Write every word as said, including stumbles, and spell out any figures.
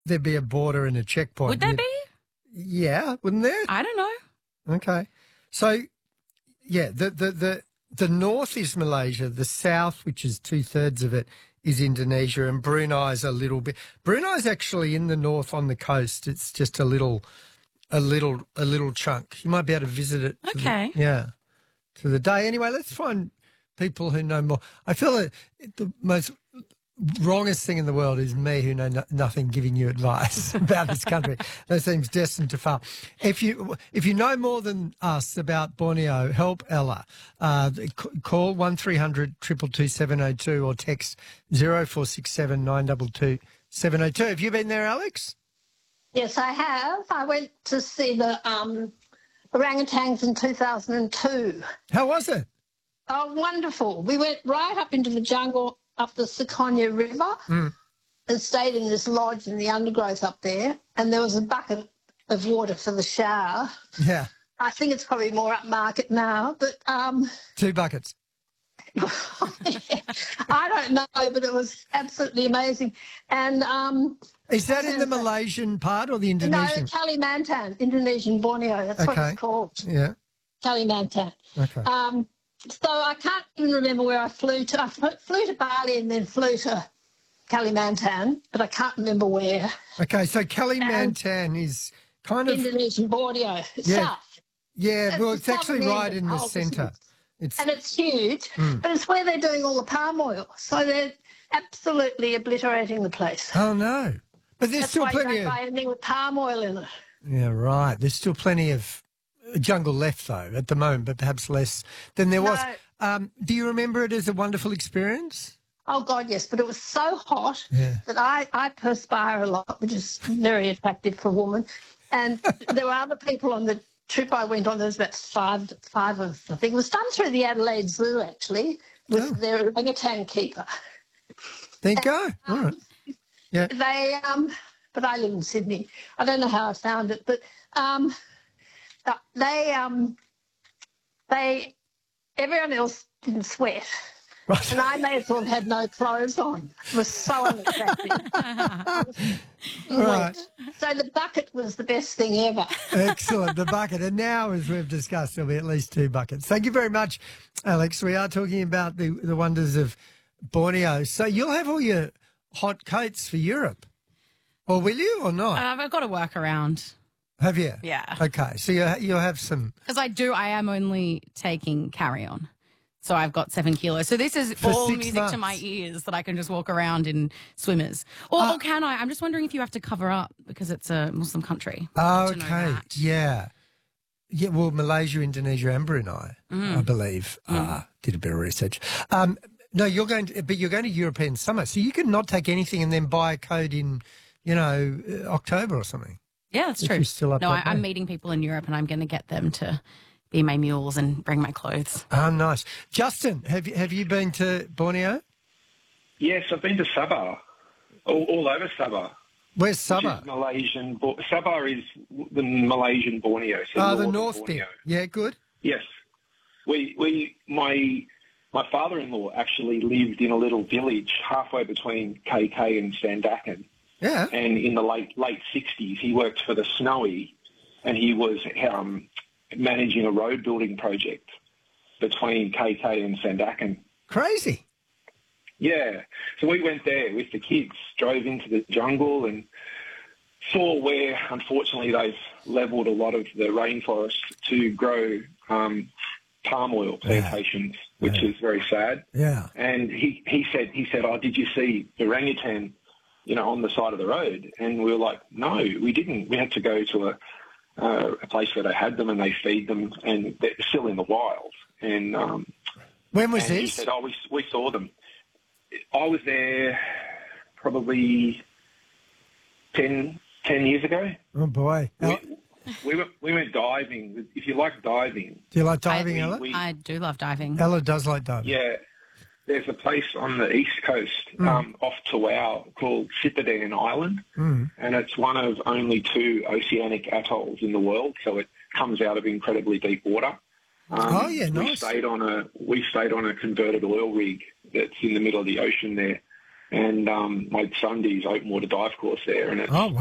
there'd be a border and a checkpoint. Would there be? Yeah, wouldn't there? I don't know. Okay. So, yeah, the, the, the, the north is Malaysia. The south, which is two-thirds of it, is Indonesia, and Brunei's a little bit. Brunei's actually in the north on the coast. It's just a little, a little, a little chunk. You might be able to visit it. Okay. The, yeah, to the day. Anyway, let's find people who know more. I feel that the most wrongest thing in the world is me, who know no, nothing, giving you advice about this country. That seems destined to fail. If you if you know more than us about Borneo, help Ella. Uh, call one three hundred two two two seven oh two or text zero four six seven nine two two seven oh two. Have you been there, Alex? Yes, I have. I went to see the um, orangutans in two thousand two. How was it? Oh, wonderful. We went right up into the jungle, up the Sekonya River, mm. and stayed in this lodge in the undergrowth up there, and there was a bucket of water for the shower. Yeah. I think it's probably more upmarket now, but... Um, Two buckets. I don't know, but it was absolutely amazing. And um, Is that in the Malaysian part or the Indonesian? No, Kalimantan, Indonesian Borneo. That's okay. what it's called. Yeah. Kalimantan. Okay. Um, so I can't even remember where I flew to. I flew to Bali and then flew to Kalimantan, but I can't remember where. Okay, so Kalimantan um, is kind of... Indonesian Borneo. It's yeah. south. Yeah, it's well, it's actually right in the centre. It's, and it's huge, mm. but it's where they're doing all the palm oil. So they're absolutely obliterating the place. Oh, no. But there's That's still why plenty you don't of... buy anything with palm oil in it. Yeah, right. There's still plenty of jungle left, though, at the moment, but perhaps less than there was. No. Um, do you remember it as a wonderful experience? Oh, God, yes, but it was so hot yeah. that I, I perspire a lot, which is very attractive for a woman. And there were other people on the trip I went on. There was about five, five of I think it was done through the Adelaide Zoo, actually, with oh. their orangutan keeper. There you go. All right. Yeah. They, um, but I live in Sydney. I don't know how I found it, but um, they, um, they, everyone else didn't sweat. Right. And I may as well have had no clothes on. It was so unattractive. Right. So the bucket was the best thing ever. Excellent, the bucket. And now, as we've discussed, there'll be at least two buckets. Thank you very much, Alex. We are talking about the, the wonders of Borneo. So you'll have all your hot coats for Europe. Or will you or not? Um, I've got to work around. Have you? Yeah. Okay, so you, you'll have some... Because I do, I am only taking carry-on. So I've got seven kilos. So this is For all six music months. to my ears that I can just walk around in swimmers. Or, Uh, or can I? I'm just wondering if you have to cover up because it's a Muslim country. Oh, To know okay, that. yeah. Yeah, well, Malaysia, Indonesia and Brunei, Mm. I believe, Mm. uh, did a bit of research. Um, no, you're going to, but you're going to European summer, so you can not take anything and then buy a coat in, you know, uh, October or something. Yeah, that's If true. you're still up no, that I, I'm way. meeting people in Europe and I'm going to get them to be my mules and bring my clothes. Oh, nice. Justin, have you, have you been to Borneo? Yes, I've been to Sabah, all, all over Sabah. Where's which Sabah? is Malaysian. Bo- Sabah is the Malaysian Borneo. So Oh, the northern north Borneo. bit. Yeah, good. Yes, we we my my father-in-law actually lived in a little village halfway between K K and Sandakan. Yeah. And in the late late sixties, he worked for the Snowy, and he was um, managing a road building project between K K and Sandakan. Crazy. Yeah. So we went there with the kids, drove into the jungle and saw where, unfortunately, they've levelled a lot of the rainforest to grow um, palm oil plantations, yeah. which yeah. is very sad. Yeah. And he, he said, he said, oh, did you see orangutan, you know, on the side of the road? And we were like, no, we didn't. We had to go to a, uh, a place where they had them and they feed them, and they're still in the wild. And um, when was and this? He said, oh, we, we saw them. I was there probably ten, ten years ago. Oh, boy. We, we, went, we went diving. If you like diving. Do you like diving, I, Ella? We, I do love diving. Ella does like diving. Yeah. There's a place on the east coast mm. um, off Tawau called Sipadan Island, mm. and it's one of only two oceanic atolls in the world, so it comes out of incredibly deep water. Um, oh, yeah, nice. We stayed on a we stayed on a converted oil rig that's in the middle of the ocean there, and um, my son did his open water dive course there, and it's Oh, wow.